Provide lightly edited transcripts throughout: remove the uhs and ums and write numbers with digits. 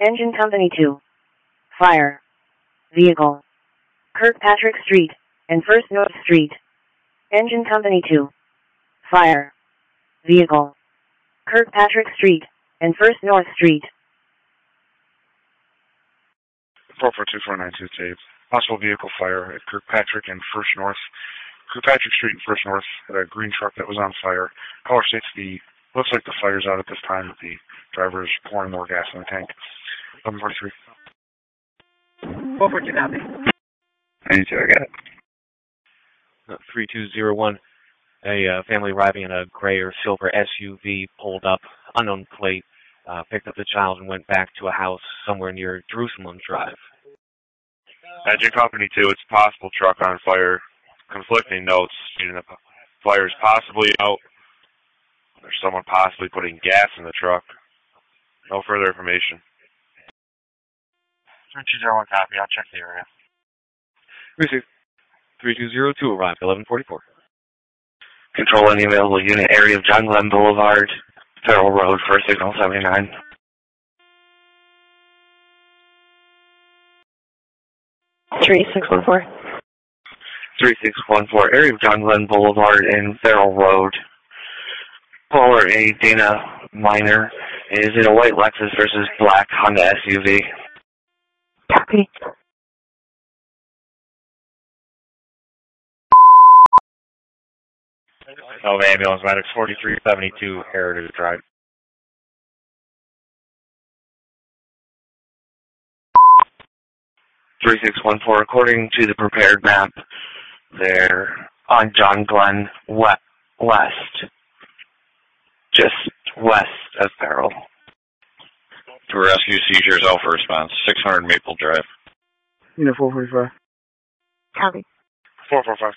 Engine Company 2. Fire. Vehicle. Kirkpatrick Street and First North Street. Engine Company 2. Fire. Vehicle. Kirkpatrick Street and First North Street. 442-492 tape. Possible vehicle fire at Kirkpatrick and First North. Kirkpatrick Street and First North had a green truck that was on fire. Caller states looks like the fire's out at this time, but the driver is pouring more gas in the tank. 1143. 442 copy. 92, I got it. 3201. A family arriving in a gray or silver SUV pulled up, unknown plate, picked up the child and went back to a house somewhere near Jerusalem Drive. Engine Company 2, it's a possible truck on fire. Conflicting notes, meaning the fire is possibly out. There's someone possibly putting gas in the truck. No further information. 3201 copy. I'll check the area. Received. 3202 arrived, 1144. Control any available unit, area of John Glenn Boulevard, Federal Road, first signal 79. Three 614. 3614, area of John Glenn Boulevard and Federal Road. Caller A. Dana Minor is in a white Lexus versus black Honda SUV. Copy. Nova Ambulance Medics 4372 Heritage Drive. According to the prepared map, they're on John Glenn West, just west of Farrell. To rescue seizures, Alpha response, 600 Maple Drive. Unit 445. Copy. 445.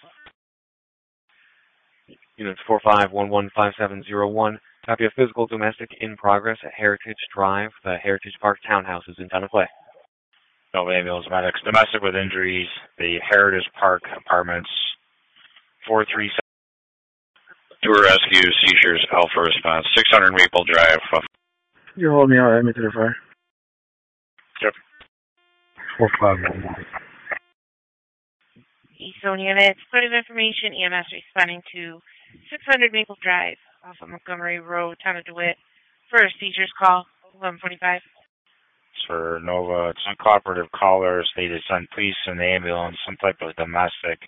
Units 45115701. Copy of physical domestic in progress at Heritage Drive. The Heritage Park Townhouse is in town of play. Nova Ambulance Medics, domestic with injuries, the Heritage Park Apartments, 437. To rescue seizures, Alpha response, 600 Maple Drive. You're holding me out, admit to the fire. Yep. 4511. Eastzone units, point of information, EMS responding to 600 Maple Drive off of Montgomery Road, town of DeWitt, for a seizures call, 1145. For Nova, it's uncooperative callers. They just sent police and the ambulance, some type of domestic.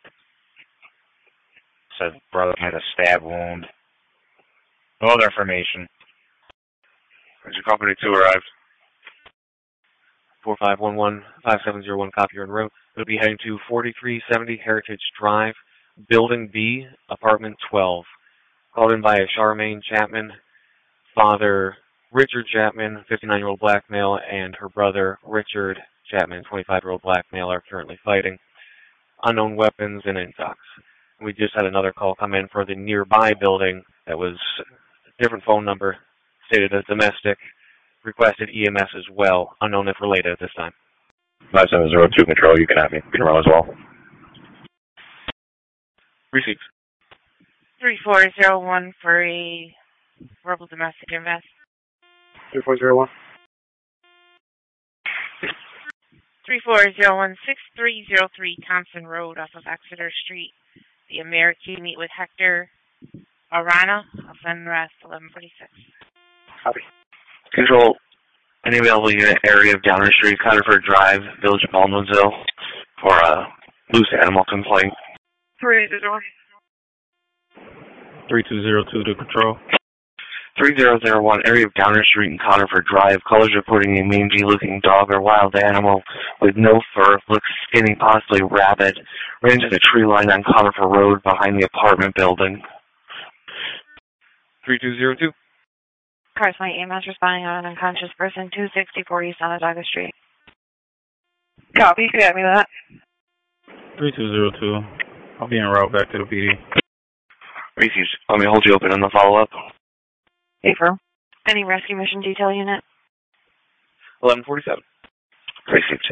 Said brother had a stab wound. No other information. Engine Company 2 arrived. 45115701, copy you're en route. It'll be heading to 4370 Heritage Drive, Building B, Apartment 12. Called in by Charmaine Chapman, father Richard Chapman, 59-year-old black male, and her brother Richard Chapman, 25-year-old black male, are currently fighting. Unknown weapons and intox. We just had another call come in for the nearby building that was a different phone number, stated as domestic, requested EMS as well, unknown if related at this time. 5702 Control, you can have me. You can run as well. Received. 3401 for a verbal domestic invest. 3401. 3401 6303 Thompson Road off of Exeter Street. The American meet with Hector Arana of Unrest 1146. Copy. Control any available unit, area of Downer Street, Cutterford Drive, Village of Baldwinsville, for a loose animal complaint. 3001. 3202 to Control. 3001, area of Downer Street and Cotterford Drive. Callers reporting a mangy-looking dog or wild animal with no fur, looks skinny, possibly rabid, ran into the tree line on Cotterford Road behind the apartment building. 3202. Carsway EMS responding on an unconscious person, 264 East Onondaga Street. Copy, you can have me that. 3202. I'll be en route back to the PD. Received. Let me hold you open on the follow-up. Affirm. Any rescue mission detail unit? 1147. Received.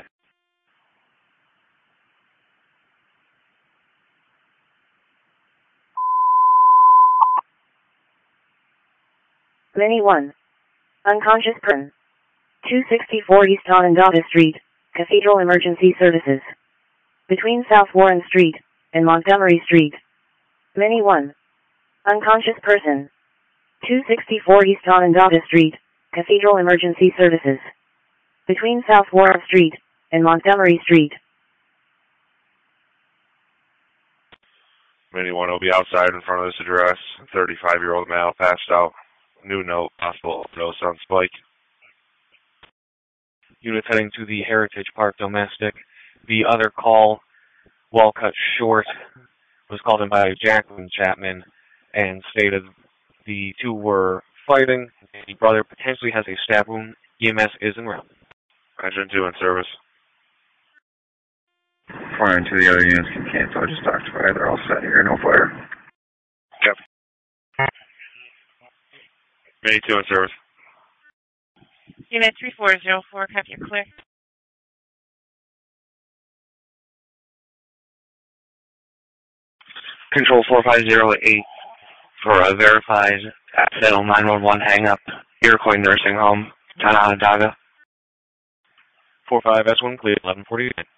Mini 1. Unconscious person. 264 East Onondaga Street, Cathedral Emergency Services. Between South Warren Street and Montgomery Street. Many 1. Unconscious person. 264 East Onondaga Street, Cathedral Emergency Services. Between South Warren Street and Montgomery Street. Many 1 will be outside in front of this address. 35-year-old male passed out. New note, possible overdose on spike. Units heading to the Heritage Park domestic. The other call, while cut short, was called in by Jacqueline Chapman and stated the two were fighting. The brother potentially has a stab wound. EMS is en route. Engine 2 in service. Fire into the other units can cancel. I just talked to fire. They're all set here. No fire. Copy. Many 2 in service. Unit 3404, copy, you're clear. Control 450-8 for a verified accidental 911 hang-up. Iroquois Nursing Home, Onondaga. 45S1 cleared, 11:49.